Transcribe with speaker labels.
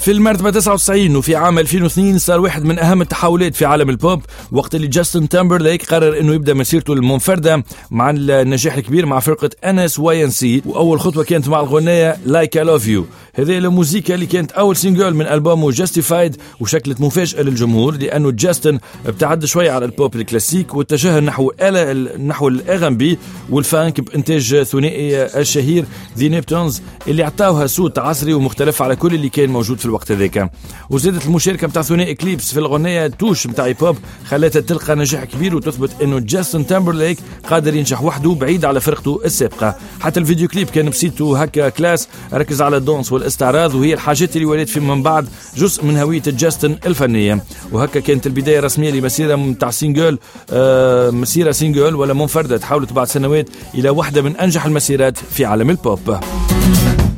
Speaker 1: في المرتبة 99 وفي عام 2002 صار واحد من أهم التحولات في عالم البوب، وقت اللي جاستن تيمبرليك قرر إنه يبدأ مسيرته المنفردة مع النجاح الكبير مع فرقة NSYNC، وأول خطوة كانت مع الغنية Like I Love You. هذه الموسيقى اللي كانت أول سينجل من ألبومه Justified، وشكلت مفاجأة للجمهور لأنه جاستن ابتعد شوية على البوب الكلاسيك واتجه نحو الأغنبي والفانك بإنتاج ثنائي الشهير ذي نيبتونز اللي عطاوها صوت عصري ومختلف على كل اللي كان موجود في الوقت هذاك. وزادت المشاركة متاع ثنائي كليبس في الغنية توش متاع بوب خلاتها تلقى نجاح كبير وتثبت انه جاستن تيمبرليك قادر ينجح وحده بعيد على فرقته السابقة. حتى الفيديو كليب كان بسيطه هكا كلاس، ركز على الدونس والاستعراض، وهي الحاجات اللي ولات في من بعد جزء من هوية جاستن الفنية. وهكا كانت البداية الرسمية لمسيرة متاع سينجل، مسيرة سينجل ولا منفردة تحولت بعد سنوات إلى واحدة من أنجح المسيرات في عالم البوب.